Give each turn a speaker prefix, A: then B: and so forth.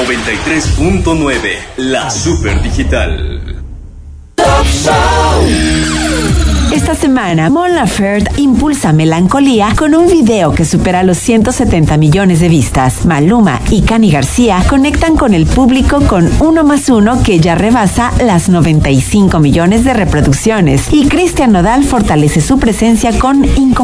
A: 93.9, la super digital.
B: Esta semana, Mon Laferte impulsa Melancolía con un video que supera los 170 millones de vistas. Maluma y Cani García conectan con el público con 1+1 que ya rebasa las 95 millones de reproducciones. Y Cristian Nodal fortalece su presencia con